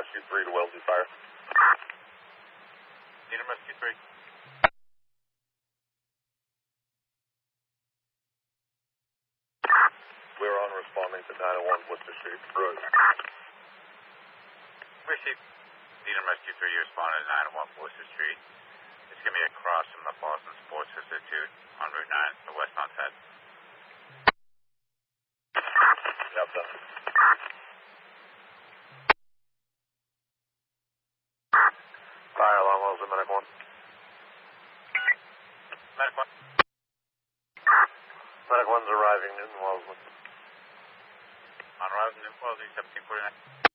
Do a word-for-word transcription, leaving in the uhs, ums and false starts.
Rescue three to Wellesley Fire. Needham Rescue three. We're on responding to nine oh one Worcester Street. Road. Received. Needham Rescue three, you responded to nine oh one Worcester Street. It's going to be across from the Boston Sports Institute on Route nine, the westbound side. Yep, done. Fire alarm, Wellesley, Medic one. Medic one. Medic one's arriving, Newton Wellesley. On arrival, Newton Wellesley, seventeen forty-nine.